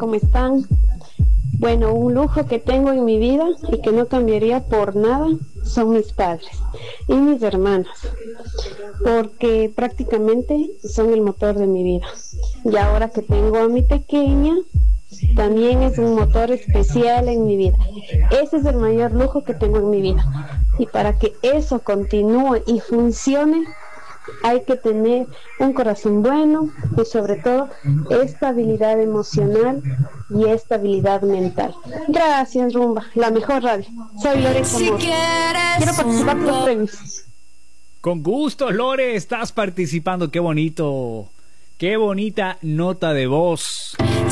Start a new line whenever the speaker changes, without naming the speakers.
¿cómo están? Bueno, un lujo que tengo en mi vida y que no cambiaría por nada son mis padres y mis hermanas, porque prácticamente son el motor de mi vida. Y ahora que tengo a mi pequeña, también es un motor especial en mi vida. Ese es el mayor lujo que tengo en mi vida. Y para que eso continúe y funcione, hay que tener un corazón bueno y sobre todo estabilidad emocional y estabilidad mental. Gracias, Rumba, la mejor radio. Soy Lore Somoza. Quiero participar por los premios.
Con gusto, Lore, estás participando. Qué bonito. Qué bonita nota de voz.